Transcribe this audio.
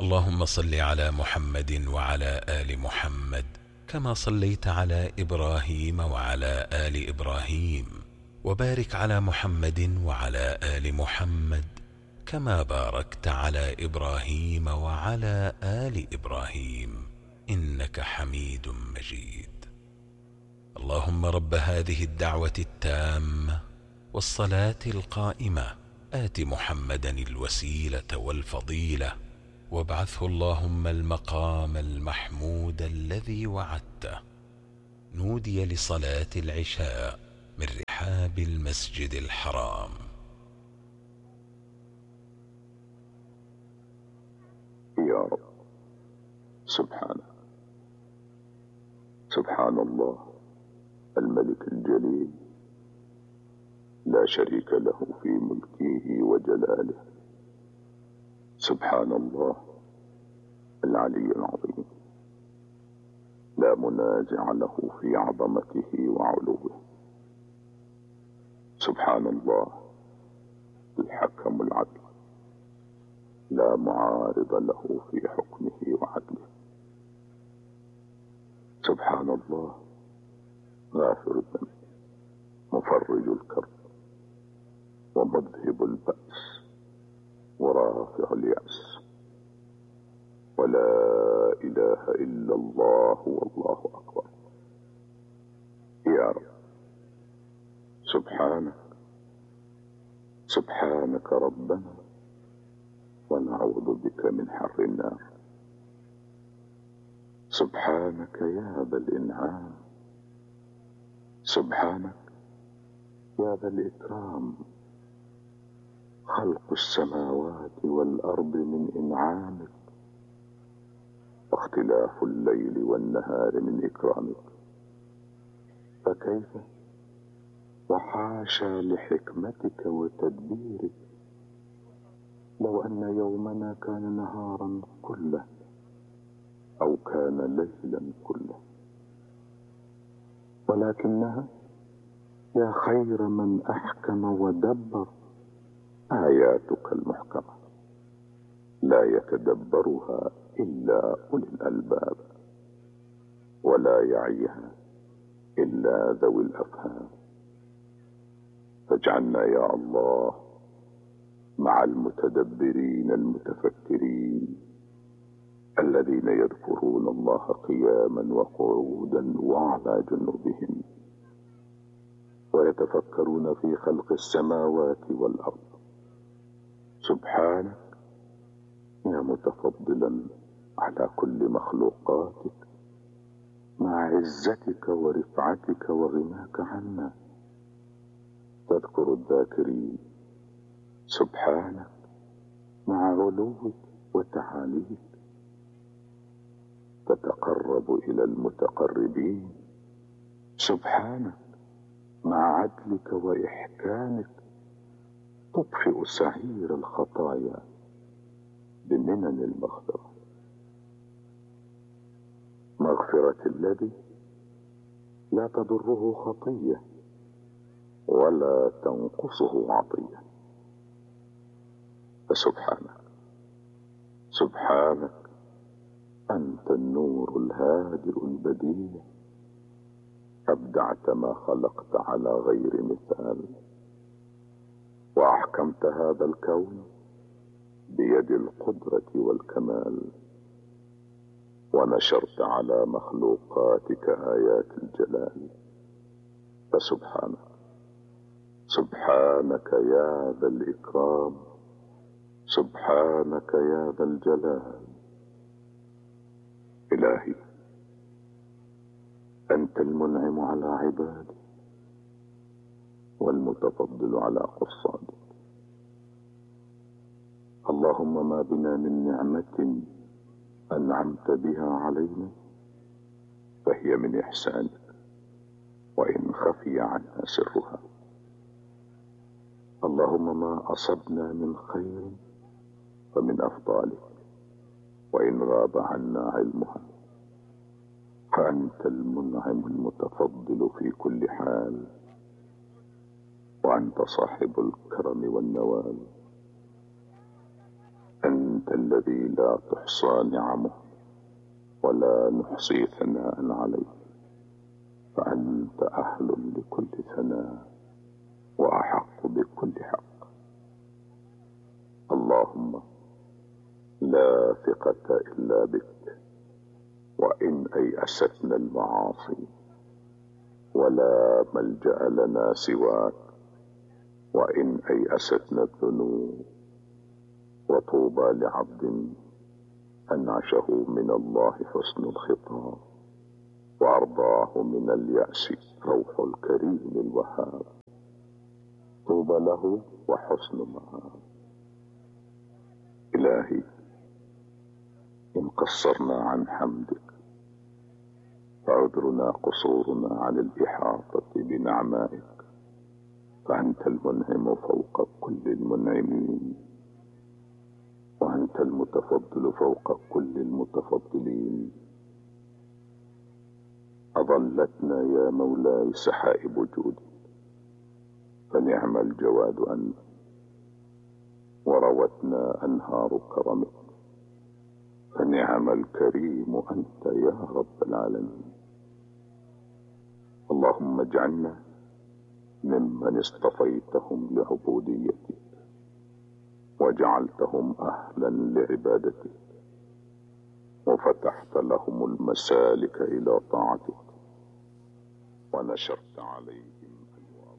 اللهم صل على محمد وعلى آل محمد كما صليت على إبراهيم وعلى آل إبراهيم، وبارك على محمد وعلى آل محمد كما باركت على إبراهيم وعلى آل إبراهيم إنك حميد مجيد. اللهم رب هذه الدعوة التامة والصلاة القائمة آت محمدا الوسيلة والفضيلة وابعثه اللهم المقام المحمود الذي وعدته. نودي لصلاة العشاء من رحاب المسجد الحرام. يا رب، سبحان الله الملك الجليل، لا شريك له في ملكه وجلاله. سبحان الله العلي العظيم، لا منازع له في عظمته وعلوه. سبحان الله الحكم العدل، لا معارض له في حكمه وعدله. سبحان الله غافر الذنب، مفرج الكرب، ومذهب البأس، ورافع اليأس. ولا إله إلا الله والله أكبر. يا رب، سبحانك ربنا، ونعوذ بك من حر النار. سبحانك يا ذا الإنعام، سبحانك يا ذا الإكرام. خلق السماوات والأرض من إنعامك، واختلاف الليل والنهار من إكرامك. فكيف وحاشا لحكمتك وتدبيرك لو أن يومنا كان نهارا كله أو كان ليلا كله، ولكنها يا خير من أحكم ودبر آياتك المحكمة لا يتدبرها إلا أولي الألباب، ولا يعيها إلا ذوي الأفهام. فاجعلنا يا الله مع المتدبرين المتفكرين الذين يذكرون الله قياما وقعودا وعلى جنوبهم، ويتفكرون في خلق السماوات والأرض. سبحانك يا متفضلا على كل مخلوقاتك مع عزتك ورفعتك وغناك عنا. تذكر الذاكرين. سبحانك مع علوك وتعاليك. تتقرب إلى المتقربين. سبحانك مع عدلك وإحكامك. تطفئ سعير الخطايا بمنن المغفرة، مغفرة الذي لا تضره خطية ولا تنقصه عطية. فسبحانك أنت النور الهادئ البديع، أبدعت ما خلقت على غير مثال، وأحكمت هذا الكون بيد القدرة والكمال، ونشرت على مخلوقاتك آيات الجلال. سبحانك يا ذا الإكرام، سبحانك يا ذا الجلال. إلهي أنت المنعم على عبادك والمتفضل على قصادك. اللهم ما بنا من نعمة أنعمت بها علينا فهي من إحسانك، وإن خفي عنا سرها. اللهم ما أصبنا من خير فمن أفضالك، وإن غاب عنا علمها. فأنت المنعم المتفضل في كل حال، وأنت صاحب الكرم والنوال. أنت أنت الذي لا تحصى نعمه ولا نحصي ثناء عليه، فأنت أهل لكل ثناء وأحق بكل حق. اللهم لا ثقة إلا بك، وإن أيأستنا المعاصي ولا ملجأ لنا سواك، وإن أيأستنا الذنوب. وطوبى لعبد أنعشه من الله حسن الخطاب، وأرضاه من اليأس روح الكريم الوهاب. طوبى له وحسن مآب. إلهي إن قصرنا عن حمدك فعذرنا قصورنا عن الإحاطة بنعمائك، فأنت المنعم فوق كل المنعمين، وأنت المتفضل فوق كل المتفضلين. أظلتنا يا مولاي سحائب جودك، فنعم الجواد أنت، وروتنا أنهار كرمك، فنعم الكريم أنت يا رب العالمين. اللهم اجعلنا ممن اصطفيتهم لعبوديتك وجعلتهم أهلا لعبادتك، وفتحت لهم المسالك إلى طاعتك، ونشرت عليهم